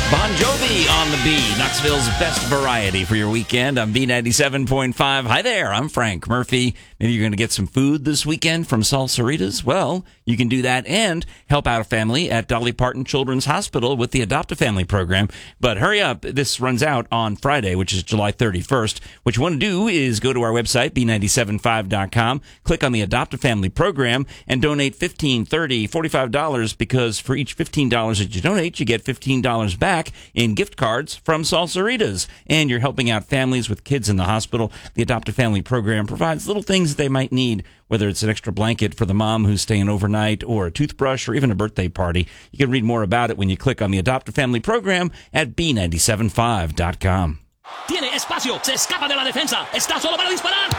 Bon Jovi on the B, Knoxville's best variety for your weekend on B97.5. Hi there, I'm Frank Murphy. Maybe you're going to get some food this weekend from Salsaritas. Well, you can do that and help out a family at Dolly Parton Children's Hospital with the Adopt a Family program. But hurry up, this runs out on Friday, which is July 31st. What you want to do is go to our website, B975.com, click on the Adopt a Family program, and donate $15, $30, $45, because for each $15 that you donate, you get $15 back in gift cards from Salsaritas. And you're helping out families with kids in the hospital. The Adopt a Family program provides little things that they might need, whether it's an extra blanket for the mom who's staying overnight, or a toothbrush, or even a birthday party. You can read more about it when you click on the Adopt a Family program at B975.com. Tiene espacio, se escapa de la defensa, está solo para disparar.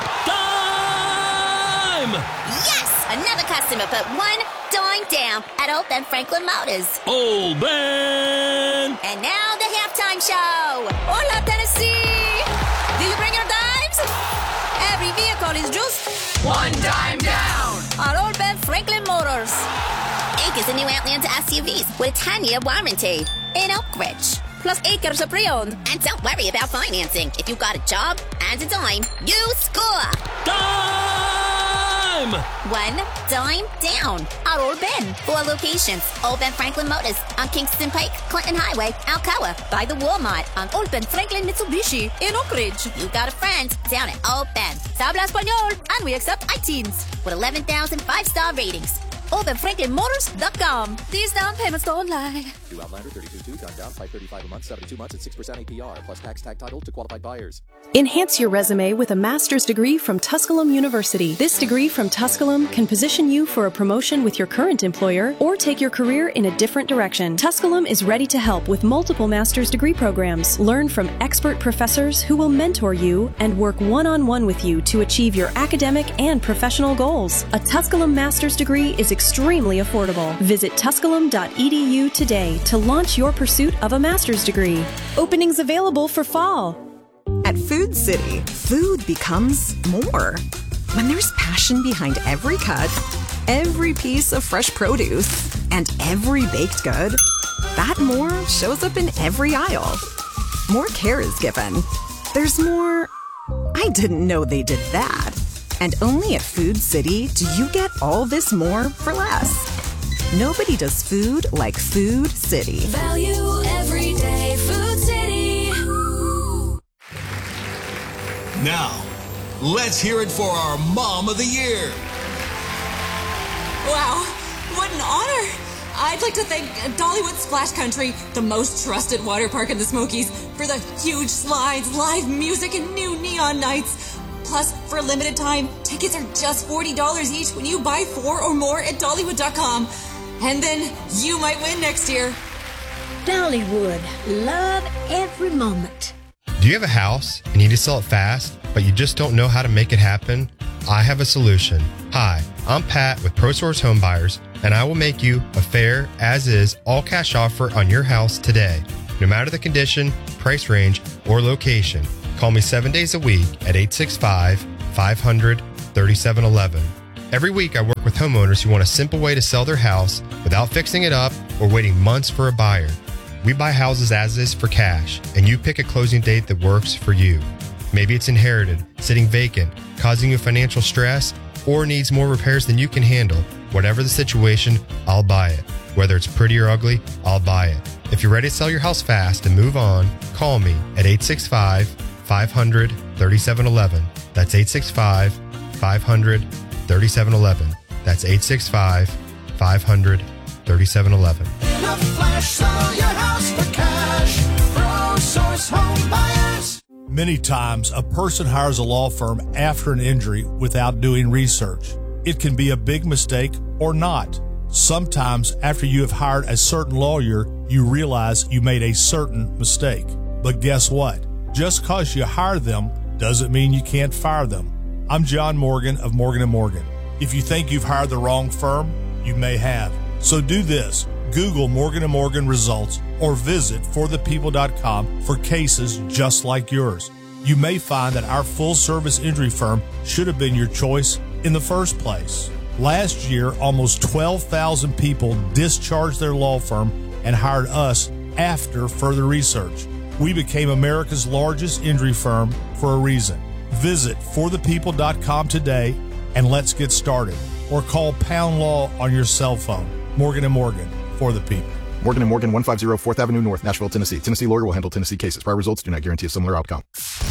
Time! Yes! Another customer put one dime down at Old Ben Franklin Motors. Old Ben! And now the halftime show. Hola, Tennessee! Do you bring your dimes? Every vehicle is just one dime down at Old Ben Franklin Motors. Ink is the new Outlander SUVs with a 10-year warranty in Oak Ridge. Plus acres of pre-owned. And don't worry about financing. If you've got a job and a dime, you score. Time! One dime down at Old Ben. 4 locations. Old Ben Franklin Motors on Kingston Pike, Clinton Highway, Alcoa. By the Walmart on Old Ben Franklin Mitsubishi in Oak Ridge. You got a friend down at Old Ben. Habla Español, and we accept iTeens with 11,000 5-star ratings. OpenFranklinMotors.com. These down payments don't lie. New Outlander 32.2, down $535 a month, 72 months at 6% APR, plus tax tag title to qualified buyers. Enhance your resume with a master's degree from Tusculum University. This degree from Tusculum can position you for a promotion with your current employer or take your career in a different direction. Tusculum is ready to help with multiple master's degree programs. Learn from expert professors who will mentor you and work one-on-one with you to achieve your academic and professional goals. A Tusculum master's degree is extremely affordable. Visit tusculum.edu today to launch your pursuit of a master's degree. Openings available for fall. At Food City, food becomes more. When there's passion behind every cut, every piece of fresh produce, and every baked good, that more shows up in every aisle. More care is given. There's more, I didn't know they did that. And only at Food City do you get all this more for less. Nobody does food like Food City. Value every day. Food City. Now, let's hear it for our Mom of the Year. Wow, what an honor. I'd like to thank Dollywood Splash Country, the most trusted water park in the Smokies, for the huge slides, live music, and new neon nights. Plus, for a limited time, tickets are just $40 each when you buy 4 or more at Dollywood.com. And then you might win next year. Dollywood. Love every moment. Do you have a house and need to sell it fast, but you just don't know how to make it happen? I have a solution. Hi, I'm Pat with ProSource Home Buyers, and I will make you a fair, as-is, all-cash offer on your house today. No matter the condition, price range, or location. Call me 7 days a week at 865-500-3711. Every week I work with homeowners who want a simple way to sell their house without fixing it up or waiting months for a buyer. We buy houses as is for cash, and you pick a closing date that works for you. Maybe it's inherited, sitting vacant, causing you financial stress, or needs more repairs than you can handle. Whatever the situation, I'll buy it. Whether it's pretty or ugly, I'll buy it. If you're ready to sell your house fast and move on, call me at 865-500-3711. That's 865-500-3711. That's 865-500-3711. In a flash, sell your house for cash. ProSource Home Buyers. Many times, a person hires a law firm after an injury without doing research. It can be a big mistake or not. Sometimes, after you have hired a certain lawyer, you realize you made a certain mistake. But guess what? Just because you hire them doesn't mean you can't fire them. I'm John Morgan of Morgan & Morgan. If you think you've hired the wrong firm, you may have. So do this. Google Morgan & Morgan results or visit forthepeople.com for cases just like yours. You may find that our full-service injury firm should have been your choice in the first place. Last year, almost 12,000 people discharged their law firm and hired us after further research. We became America's largest injury firm for a reason. Visit forthepeople.com today and let's get started. Or call Pound Law on your cell phone. Morgan & Morgan, for the people. Morgan & Morgan, 150 4th Avenue North, Nashville, Tennessee. Tennessee lawyer will handle Tennessee cases. Prior results do not guarantee a similar outcome.